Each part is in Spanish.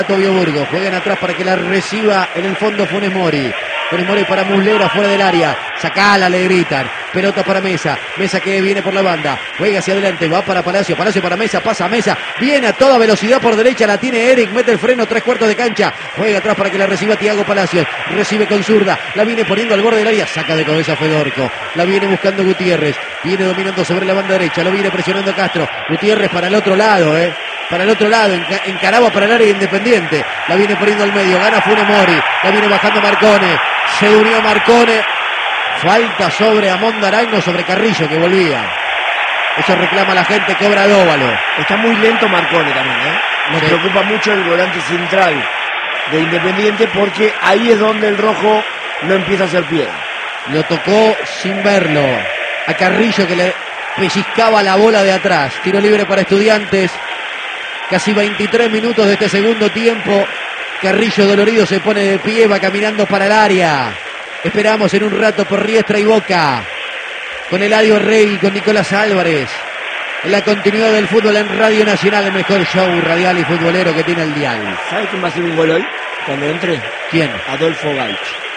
Tobio Burgos, juegan atrás para que la reciba en el fondo Funes Mori. Funes Mori para Muslera, fuera del área. Sacala, le gritan. Pelota para Mesa. Mesa que viene por la banda. Juega hacia adelante, va para Palacio. Palacio para Mesa, pasa a Mesa. Viene a toda velocidad por derecha, la tiene Eric. Mete el freno, 3/4 de cancha. Juega atrás para que la reciba Thiago Palacios. Recibe con zurda. La viene poniendo al borde del área. Saca de cabeza Fedorco. La viene buscando Gutiérrez. Viene dominando sobre la banda derecha. Lo viene presionando Castro. Gutiérrez para el otro lado, para el otro lado, encaraba para el área Independiente, la viene poniendo al medio, gana Funes Mori, la viene bajando Marcone, se unió Marcone, falta sobre Amondaragno, sobre Carrillo que volvía, eso reclama la gente, cobra Dóvalo. Está muy lento Marcone también, nos preocupa mucho el volante central de Independiente porque ahí es donde el rojo no empieza a hacer pie. Lo tocó sin verlo, a Carrillo que le pellizcaba la bola de atrás, tiro libre para Estudiantes. Casi 23 minutos de este segundo tiempo. Carrillo dolorido se pone de pie, va caminando para el área. Esperamos en un rato por Riestra y Boca. Con Eladio Rey y con Nicolás Álvarez. En la continuidad del fútbol en Radio Nacional, el mejor show radial y futbolero que tiene el dial. ¿Sabes quién va a hacer un gol hoy? Cuando entre. ¿Quién? Adolfo Gaich.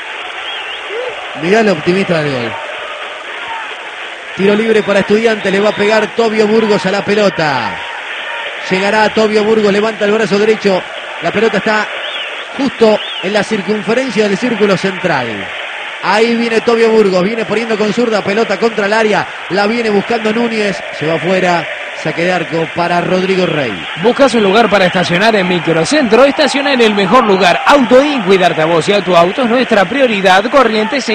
Mirá lo optimista del gol. Tiro libre para Estudiantes, le va a pegar Tobio Burgos a la pelota. Llegará Tobio Burgos, levanta el brazo derecho. La pelota está justo en la circunferencia del círculo central. Ahí viene Tobio Burgos, viene poniendo con zurda, pelota contra el área. La viene buscando Núñez, se va afuera. Saque de arco para Rodrigo Rey. ¿Buscas un lugar para estacionar en Microcentro? Estaciona en el mejor lugar. Autoin, cuidarte a vos y a tu auto es nuestra prioridad. Corrientes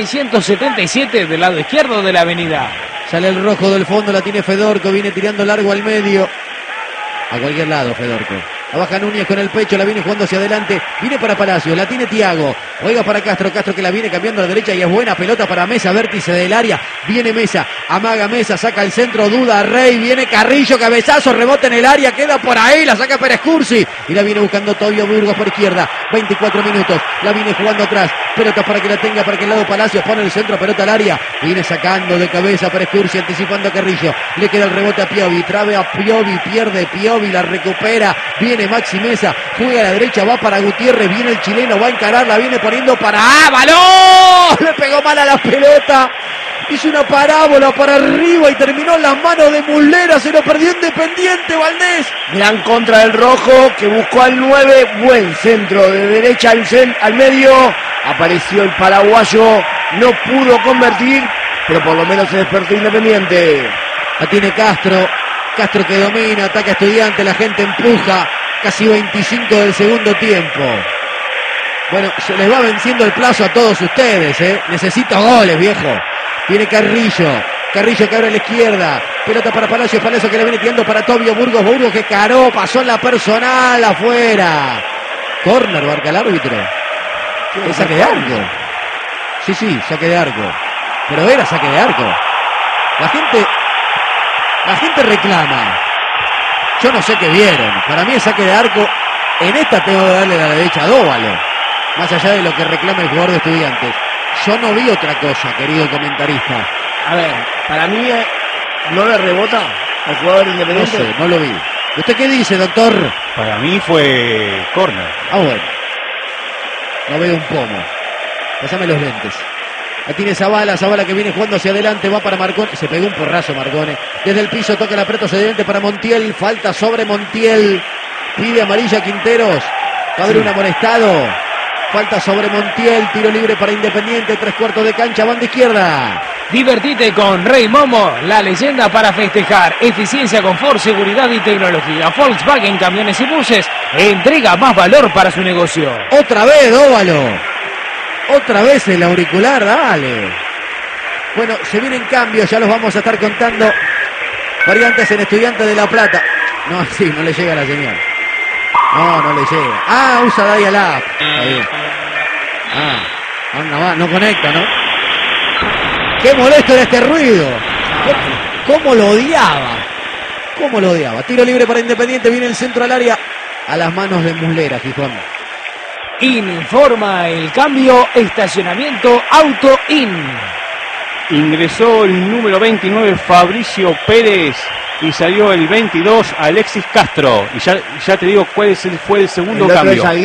677 del lado izquierdo de la avenida. Sale el rojo del fondo, la tiene Fedorco, viene tirando largo al medio. A cualquier lado, Fedorco. La baja Núñez con el pecho, la viene jugando hacia adelante. Viene para Palacios, la tiene Thiago. Juega para Castro, Castro que la viene cambiando a la derecha y es buena pelota para Mesa, vértice del área. Viene Mesa, amaga Mesa, saca el centro, duda Rey. Viene Carrillo, cabezazo, rebote en el área, queda por ahí, la saca Pérez Cursi. Y la viene buscando Tobio Burgos por izquierda. 24 minutos, la viene jugando atrás. Pelota para que la tenga, para que el lado Palacios pone el centro, pelota al área. Viene sacando de cabeza Pérez Cursi, anticipando a Carrillo. Le queda el rebote a Piovi, trabe a Piovi, pierde Piovi, la recupera. Viene Maxi Mesa, juega a la derecha, va para Gutiérrez, viene el chileno, va a encarar, la viene poniendo para ¡balón! Le pegó mal a la pelota, hizo una parábola para arriba y terminó en las manos de Muslera, se lo perdió Independiente, Valdés. Gran contra del rojo que buscó al 9, buen centro de derecha al medio, apareció el paraguayo, no pudo convertir, pero por lo menos se despertó Independiente. La tiene Castro, Castro que domina, ataca a Estudiante, la gente empuja. Casi 25 del segundo tiempo. Bueno, se les va venciendo el plazo a todos ustedes, Necesito goles, viejo. Viene Carrillo. Carrillo que abre a la izquierda. Pelota para Palacios. Palacios que le viene tirando para Tobio Burgos. Burgos que caró. Pasó en la personal. Afuera. Corner, marca el árbitro. ¿Es saque de arco? Sí, saque de arco. Pero era saque de arco. La gente reclama. Yo no sé qué vieron. Para mí es saque de arco. En esta tengo que darle la derecha a Dóvalo. Más allá de lo que reclama el jugador de Estudiantes. Yo no vi otra cosa, querido comentarista. A ver, para mí no le rebota al jugador Independiente. No sé, no lo vi. ¿Usted qué dice, doctor? Para mí fue córner. Ah, bueno. No veo un pomo. Pásame los lentes. La tiene Zavala que viene jugando hacia adelante, va para Marcone, se pegó un porrazo Marcone, desde el piso toca la pelota hacia adelante para Montiel, falta sobre Montiel, pide amarilla Quinteros, va a haber un amonestado, falta sobre Montiel, tiro libre para Independiente, 3/4 de cancha, banda izquierda. Divertite con Rey Momo, la leyenda para festejar. Eficiencia, confort, seguridad y tecnología. Volkswagen Camiones y Buses entrega más valor para su negocio. Otra vez, Dóvalo. Otra vez el auricular, dale. Bueno, se vienen cambios, ya los vamos a estar contando. Variantes en Estudiantes de La Plata. No, sí, no le llega a la señal. No le llega. Ah, usa Dial App. Está bien. No conecta, ¿no? Qué molesto era este ruido. ¿Cómo lo odiaba? Tiro libre para Independiente, viene el centro al área. A las manos de Muslera, Gijón. Informa el cambio, estacionamiento Autoin. Ingresó el número 29 Fabricio Pérez y salió el 22 Alexis Castro. Y ya te digo cuál fue el segundo cambio.